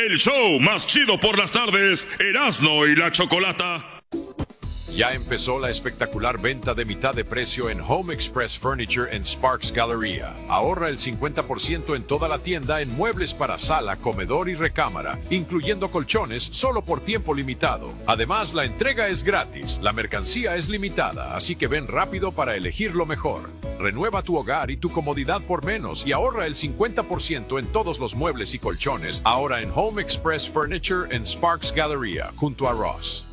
El show más chido por las tardes, Erasmo y la Chocolata. Ya empezó la espectacular venta de mitad de precio en Home Express Furniture en Sparks Galleria. Ahorra el 50% en toda la tienda en muebles para sala, comedor y recámara, incluyendo colchones solo por tiempo limitado. Además, la entrega es gratis, la mercancía es limitada, así que ven rápido para elegir lo mejor. Renueva tu hogar y tu comodidad por menos y ahorra el 50% en todos los muebles y colchones ahora en Home Express Furniture en Sparks Galleria, junto a Ross.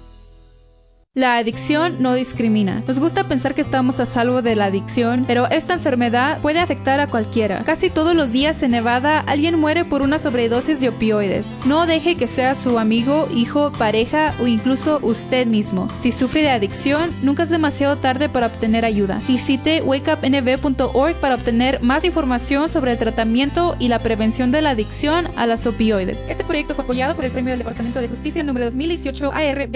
La adicción no discrimina. Nos gusta pensar que estamos a salvo de la adicción, pero esta enfermedad puede afectar a cualquiera. Casi todos los días en Nevada alguien muere por una sobredosis de opioides. No deje que sea su amigo, hijo, pareja o incluso usted mismo. Si sufre de adicción, nunca es demasiado tarde para obtener ayuda. Visite wakeupnv.org para obtener más información sobre el tratamiento y la prevención de la adicción a las opioides. Este proyecto fue apoyado por el Premio del Departamento de Justicia número 2018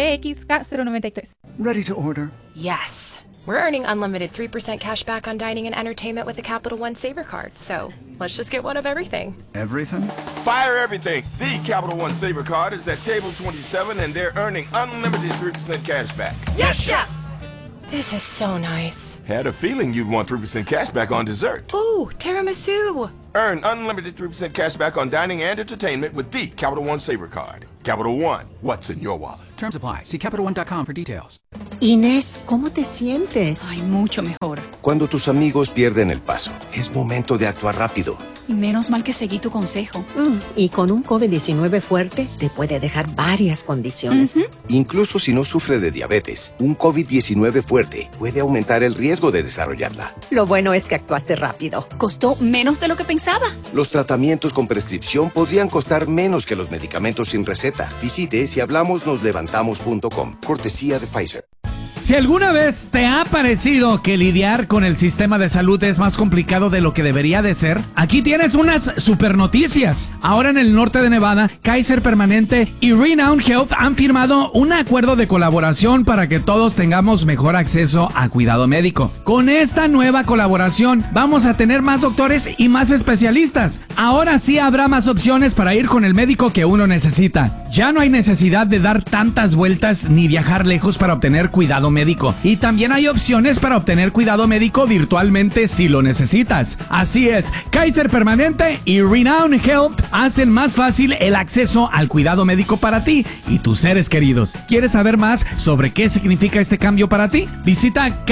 ARBXK093. Ready to order? Yes. We're earning unlimited 3% cash back on dining and entertainment with the Capital One Saver Card, so let's just get one of everything. Everything? Fire everything! The Capital One Saver Card is at table 27 and they're earning unlimited 3% cash back. Yes, Chef! This is so nice. Had a feeling you'd want 3% cash back on dessert. Ooh, tiramisu! Earn unlimited 3% cash back on dining and entertainment with the Capital One Saver Card. Capital One, what's in your wallet? Terms apply. See CapitalOne.com for details. Inés, ¿cómo te sientes? Ay, mucho mejor. Cuando tus amigos pierden el paso, es momento de actuar rápido. Y menos mal que seguí tu consejo. Y con un COVID-19 fuerte, te puede dejar varias condiciones. Incluso si no sufre de diabetes, un COVID-19 fuerte puede aumentar el riesgo de desarrollarla. Lo bueno es que actuaste rápido. Costó menos de lo que pensaba. Los tratamientos con prescripción podrían costar menos que los medicamentos sin receta. Visite sihablamosnoslevantamos.com. Cortesía de Pfizer. Si alguna vez te ha parecido que lidiar con el sistema de salud es más complicado de lo que debería de ser, aquí tienes unas super noticias. Ahora en el norte de Nevada, Kaiser Permanente y Renown Health han firmado un acuerdo de colaboración para que todos tengamos mejor acceso a cuidado médico. Con esta nueva colaboración vamos a tener más doctores y más especialistas. Ahora sí habrá más opciones para ir con el médico que uno necesita. Ya no hay necesidad de dar tantas vueltas ni viajar lejos para obtener cuidado médico. Y también hay opciones para obtener cuidado médico virtualmente si lo necesitas. Así es, Kaiser Permanente y Renown Health hacen más fácil el acceso al cuidado médico para ti y tus seres queridos. ¿Quieres saber más sobre qué significa este cambio para ti? Visita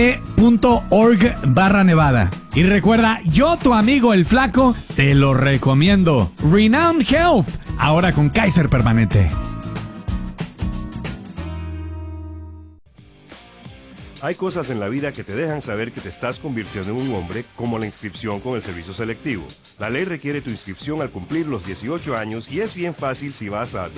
kp.org/Nevada. Y recuerda, yo, tu amigo el Flaco, te lo recomiendo. Renown Health, ahora con Kaiser Permanente. Hay cosas en la vida que te dejan saber que te estás convirtiendo en un hombre, como la inscripción con el servicio selectivo. La ley requiere tu inscripción al cumplir los 18 años y es bien fácil si vas a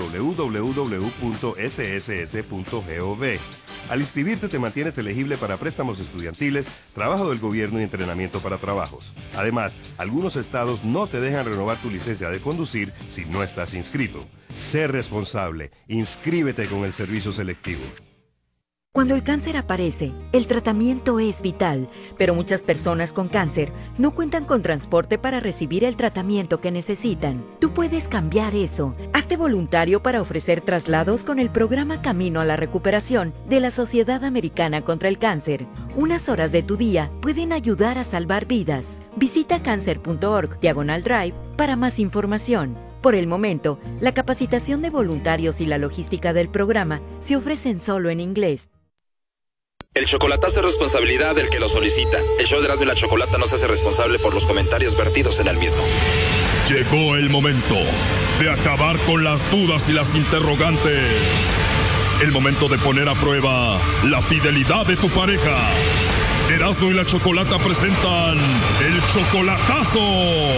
www.sss.gov. Al inscribirte te mantienes elegible para préstamos estudiantiles, trabajo del gobierno y entrenamiento para trabajos. Además, algunos estados no te dejan renovar tu licencia de conducir si no estás inscrito. Sé responsable. Inscríbete con el servicio selectivo. Cuando el cáncer aparece, el tratamiento es vital, pero muchas personas con cáncer no cuentan con transporte para recibir el tratamiento que necesitan. Tú puedes cambiar eso. Hazte voluntario para ofrecer traslados con el programa Camino a la Recuperación de la Sociedad Americana contra el Cáncer. Unas horas de tu día pueden ayudar a salvar vidas. Visita cancer.org/drive para más información. Por el momento, la capacitación de voluntarios y la logística del programa se ofrecen solo en inglés. El chocolatazo es responsabilidad del que lo solicita. El show de Erasmo y la Chocolata no se hace responsable por los comentarios vertidos en el mismo. Llegó el momento de acabar con las dudas y las interrogantes. El momento de poner a prueba la fidelidad de tu pareja. Erasmo y la Chocolata presentan el chocolatazo.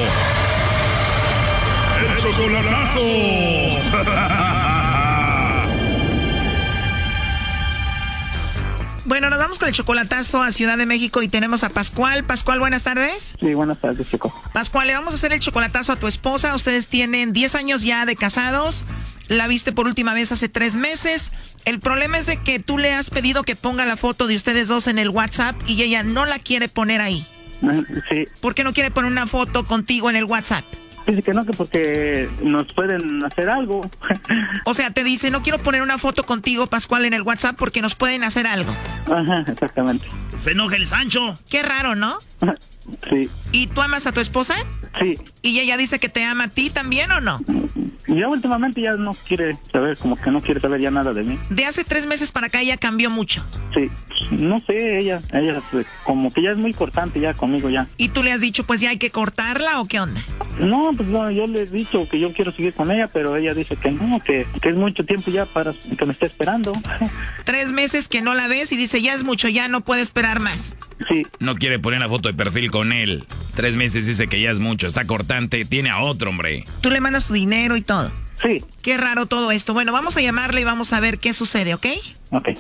¡El chocolatazo! Bueno, nos vamos con el chocolatazo a Ciudad de México y tenemos a Pascual. Pascual, buenas tardes. Sí, buenas tardes, Chico. Pascual, le vamos a hacer el chocolatazo a tu esposa. Ustedes tienen 10 años ya de casados. La viste por última vez hace 3 meses. El problema es de que tú le has pedido que ponga la foto de ustedes dos en el WhatsApp y ella no la quiere poner ahí. Sí. ¿Por qué no quiere poner una foto contigo en el WhatsApp? Dice que no, que porque nos pueden hacer algo. O sea, te dice, no quiero poner una foto contigo, Pascual, en el WhatsApp porque nos pueden hacer algo. Ajá, exactamente. Se enoja el Sancho. Qué raro, ¿no? Sí. ¿Y tú amas a tu esposa? Sí. ¿Y ella dice que te ama a ti también o no? Ya últimamente ya no quiere saber, como que no quiere saber ya nada de mí. De hace 3 meses para acá ella cambió mucho. Sí, no sé, ella como que ya es muy cortante ya conmigo ya. ¿Y tú le has dicho pues ya hay que cortarla o qué onda? No, pues no, yo le he dicho que yo quiero seguir con ella, pero ella dice que no, que es mucho tiempo ya para que me esté esperando. 3 meses que no la ves y dice ya es mucho, ya no puede esperar más. Sí. No quiere poner una foto de perfil con él. 3 meses dice que ya es mucho, está cortante, tiene a otro, hombre. Tú le mandas tu dinero y todo. Sí. Qué raro todo esto. Bueno, vamos a llamarle y vamos a ver qué sucede, ¿ok? Ok.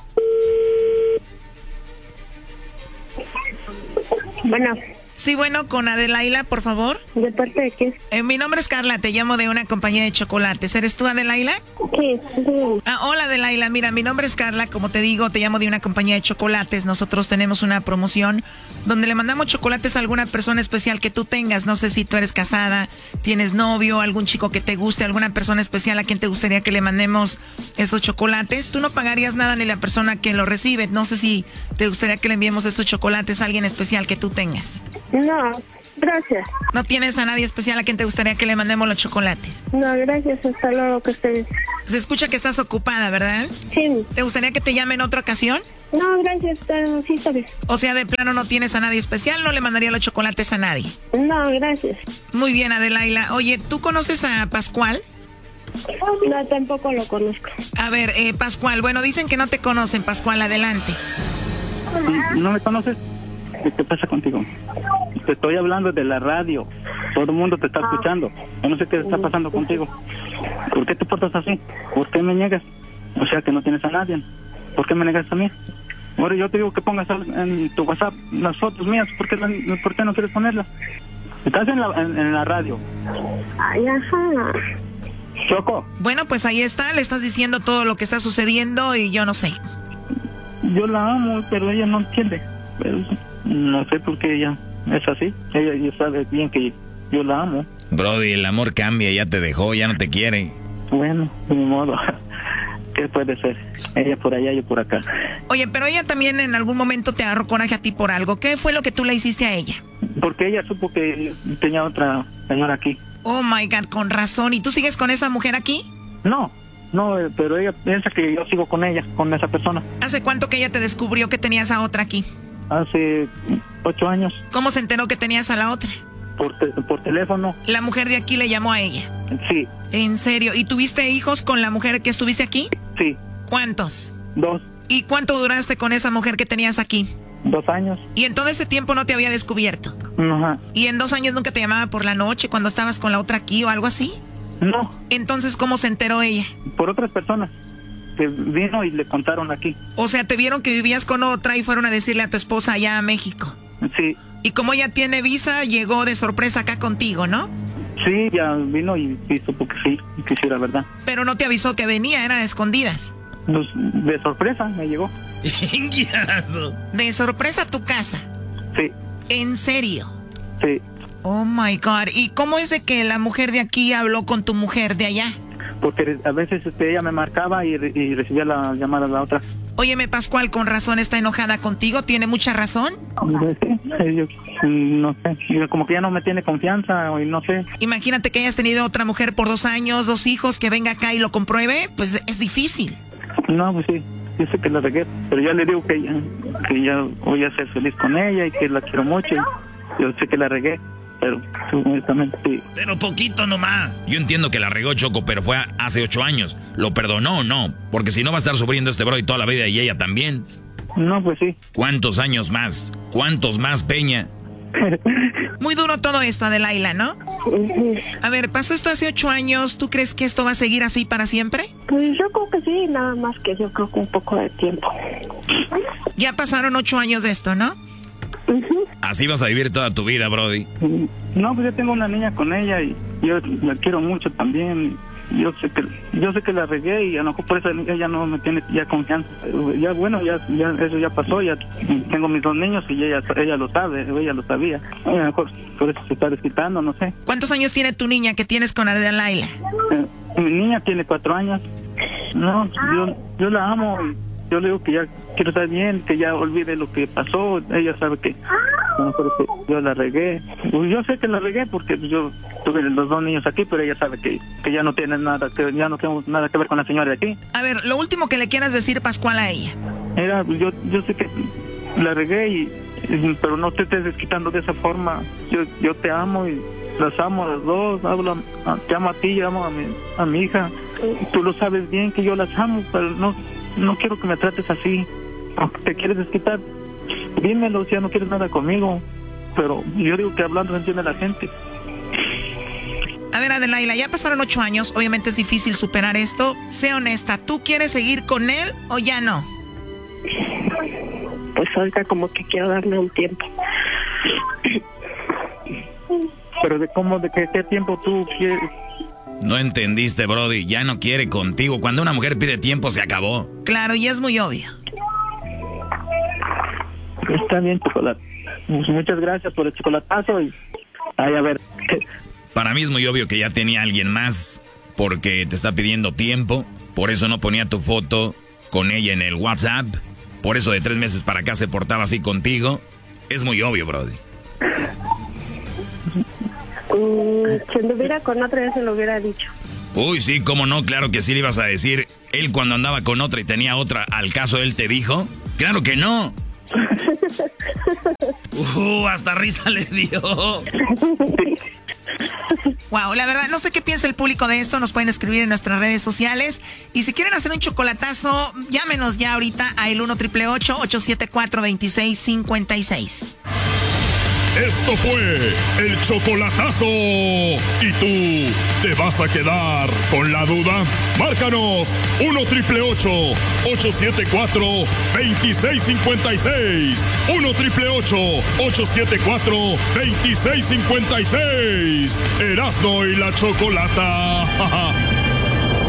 Bueno. Sí, bueno, con Adelaila, por favor. ¿De parte de qué? Mi nombre es Carla, te llamo de una compañía de chocolates. ¿Eres tú, Adelaila? Sí. Hola, Adelaila. Mira, mi nombre es Carla, como te digo, te llamo de una compañía de chocolates. Nosotros tenemos una promoción donde le mandamos chocolates a alguna persona especial que tú tengas. No sé si tú eres casada, tienes novio, algún chico que te guste, alguna persona especial a quien te gustaría que le mandemos estos chocolates. Tú no pagarías nada ni la persona que lo recibe. No sé si te gustaría que le enviemos estos chocolates a alguien especial que tú tengas. No, gracias. ¿No tienes a nadie especial a quien te gustaría que le mandemos los chocolates? No, gracias, hasta luego, que estés. Se escucha que estás ocupada, ¿verdad? Sí. ¿Te gustaría que te llame en otra ocasión? No, gracias, sí, está bien. O sea, de plano no tienes a nadie especial, no le mandaría los chocolates a nadie. No, gracias. Muy bien, Adelaila. Oye, ¿tú conoces a Pascual? No, tampoco lo conozco. A ver, Pascual, bueno, dicen que no te conocen, Pascual, adelante. ¿No me conoces? ¿Qué pasa contigo? Te estoy hablando de la radio. Todo el mundo te está escuchando. Yo no sé qué está pasando contigo. ¿Por qué te portas así? ¿Por qué me niegas? O sea, que no tienes a nadie. ¿Por qué me negas a mí? Ahora yo te digo que pongas en tu WhatsApp las fotos mías. ¿Por qué no quieres ponerlas? Estás en la radio. Ay, ajá. Choco. Bueno, pues ahí está. Le estás diciendo todo lo que está sucediendo y yo no sé. Yo la amo, pero ella no entiende. Pero no sé por qué ella es así. Ella sabe bien que yo la amo. Brody, el amor cambia, ya te dejó, ya no te quiere. Bueno, de mi modo. ¿Qué puede ser? Ella por allá, yo por acá. Oye, pero ella también en algún momento te agarró coraje a ti por algo. ¿Qué fue lo que tú le hiciste a ella? Porque ella supo que tenía otra señora aquí. Oh my God, con razón. ¿Y tú sigues con esa mujer aquí? No, pero ella piensa que yo sigo con ella, con esa persona. ¿Hace cuánto que ella te descubrió que tenías a otra aquí? Hace 8 años. ¿Cómo se enteró que tenías a la otra? Por teléfono. ¿La mujer de aquí le llamó a ella? Sí. ¿En serio? ¿Y tuviste hijos con la mujer que estuviste aquí? Sí. ¿Cuántos? 2. ¿Y cuánto duraste con esa mujer que tenías aquí? 2 años. ¿Y en todo ese tiempo no te había descubierto? Ajá. ¿Y en 2 años nunca te llamaba por la noche cuando estabas con la otra aquí o algo así? No. Entonces, ¿cómo se enteró ella? Por otras personas que vino y le contaron aquí. O sea, te vieron que vivías con otra y fueron a decirle a tu esposa allá a México. Sí. Y como ella tiene visa, llegó de sorpresa acá contigo, ¿no? Sí, ya vino y supo que sí, que sí era verdad. Pero no te avisó que venía, era de escondidas. Pues, de sorpresa me llegó. ¿De sorpresa a tu casa? Sí. ¿En serio? Sí. Oh my God. ¿Y cómo es de que la mujer de aquí habló con tu mujer de allá? Porque a veces ella me marcaba y recibía la llamada de la otra. Óyeme, Pascual, con razón está enojada contigo. ¿Tiene mucha razón? Yo no sé. Como que ya no me tiene confianza y no sé. Imagínate que hayas tenido otra mujer por 2 años, 2 hijos, que venga acá y lo compruebe. Pues es difícil. No, pues sí. Yo sé que la regué. Pero yo le digo que ya voy a ser feliz con ella y que la quiero mucho. Y yo sé que la regué. Pero honestamente sí. Pero poquito nomás. Yo entiendo que la regó, Choco, pero fue hace 8 años. ¿Lo perdonó o no? Porque si no va a estar sufriendo este bro y toda la vida y ella también. No, pues sí. ¿Cuántos años más? ¿Cuántos más, Peña? Muy duro todo esto, Adelaila, ¿no? A ver, pasó esto hace 8 años. ¿Tú crees que esto va a seguir así para siempre? Pues yo creo que sí, nada más que yo creo que un poco de tiempo. Ya pasaron 8 años de esto, ¿no? Así vas a vivir toda tu vida, Brody. No, pues yo tengo una niña con ella y yo la quiero mucho también. yo sé que la regué y a lo mejor por eso ella no me tiene ya confianza. Ya bueno, ya eso ya pasó, ya tengo mis 2 niños y ella lo sabe, ella lo sabía. A lo mejor por eso se está desquitando, no sé. ¿Cuántos años tiene tu niña que tienes con Adelaida? Mi niña tiene 4 años. No, yo la amo y yo le digo que ya quiero estar bien, que ya olvide lo que pasó. Ella sabe que yo la regué. Yo sé que la regué porque yo tuve los 2 niños aquí, pero ella sabe que ya no tiene nada, que ya no tenemos nada que ver con la señora de aquí. A ver, lo último que le quieras decir, Pascual, a ella. Era, yo sé que la regué pero no te estés desquitando de esa forma. Yo te amo y las amo a las dos. Te amo a ti y amo a mi hija. Tú lo sabes bien que yo las amo, pero no quiero que me trates así. Aunque te quieres desquitar, dímelo si ya no quieres nada conmigo. Pero yo digo que hablando se entiende la gente. A ver, Adelaida, ya pasaron 8 años. Obviamente es difícil superar esto. Sé honesta, ¿tú quieres seguir con él o ya no? Pues ahorita como que quiero darme un tiempo. Pero de qué tiempo tú quieres. No entendiste, Brody. Ya no quiere contigo. Cuando una mujer pide tiempo, se acabó. Claro, y es muy obvio. Está bien, chocolate. Muchas gracias por el chocolatazo y... Ay, a ver. Para mí es muy obvio que ya tenía alguien más porque te está pidiendo tiempo. Por eso no ponía tu foto con ella en el WhatsApp. Por eso de 3 meses para acá se portaba así contigo. Es muy obvio, Brody. Si anduviera con otra ya se lo hubiera dicho. Uy, sí, cómo no, claro que sí le ibas a decir. Él cuando andaba con otra y tenía otra, ¿al caso él te dijo? ¡Claro que no! Hasta risa le dio. Wow, la verdad, no sé qué piensa el público de esto. Nos pueden escribir en nuestras redes sociales. Y si quieren hacer un chocolatazo, llámenos ya ahorita a el 1-888-874-2656. Esto fue el chocolatazo. ¿Y tú te vas a quedar con la duda? Márcanos 1-888-874-2656. 1-888-874-2656. Erasmo y la Chocolata.